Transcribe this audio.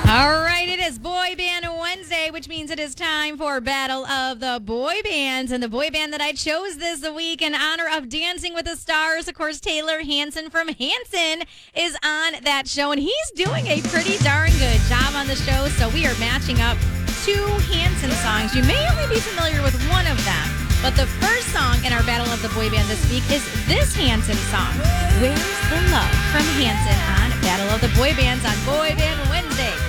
All right, it is Boy Band Wednesday, which means it is time for Battle of the Boy Bands. And the boy band that I chose this week in honor of Dancing with the Stars, of course, Taylor Hanson from Hanson is on that show. And he's doing a pretty darn good job on the show. So we are matching up two Hanson songs. You may only be familiar with one of them. But the first song in our Battle of the Boy Band this week is this Hanson song, Where's the Love, from Hanson on Battle of the Boy Bands on Boy Band Wednesday.